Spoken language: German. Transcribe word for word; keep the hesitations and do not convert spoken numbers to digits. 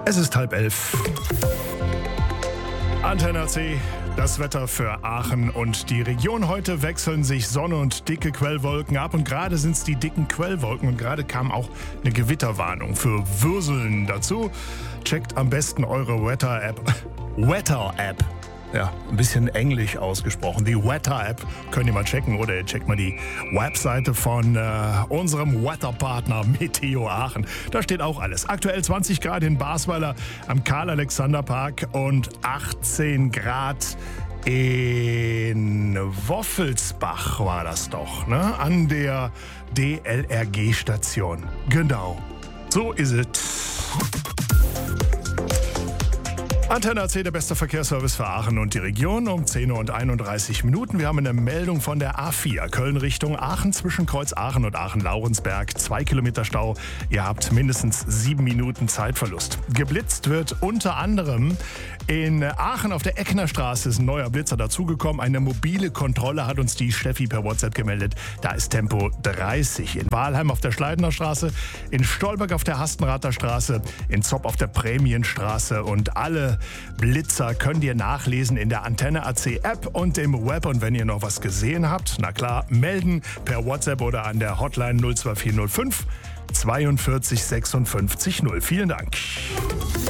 Es ist halb elf. Antenne A C, das Wetter für Aachen und die Region. Heute wechseln sich Sonne und dicke Quellwolken ab und gerade sind es die dicken Quellwolken und gerade kam auch eine Gewitterwarnung für Würseln dazu. Checkt am besten eure Wetter-App. Wetter-App. Ja, ein bisschen englisch ausgesprochen. Die Wetter-App könnt ihr mal checken oder ihr checkt mal die Webseite von äh, unserem Wetterpartner Meteo Aachen. Da steht auch alles. Aktuell zwanzig Grad in Basweiler am Karl-Alexander-Park und achtzehn Grad in Woffelsbach war das doch, ne? An der D L R G-Station. Genau, so ist es. Antenne A C, der beste Verkehrsservice für Aachen und die Region um zehn Uhr und einunddreißig Minuten. Wir haben eine Meldung von der A vier, Köln Richtung Aachen, zwischen Kreuz Aachen und Aachen-Laurensberg. Zwei Kilometer Stau, ihr habt mindestens sieben Minuten Zeitverlust. Geblitzt wird unter anderem in Aachen auf der Eckner Straße, ist ein neuer Blitzer dazugekommen. Eine mobile Kontrolle hat uns die Steffi per WhatsApp gemeldet. Da ist Tempo dreißig. In Wahlheim auf der Schleidener Straße, in Stolberg auf der Hastenrather Straße, in Zopp auf der Prämienstraße und alle Blitzer könnt ihr nachlesen in der Antenne A C App und im Web. Und wenn ihr noch was gesehen habt, na klar, melden per WhatsApp oder an der Hotline null zwei vier null fünf zweiundvierzig sechsundfünfzig null. Vielen Dank.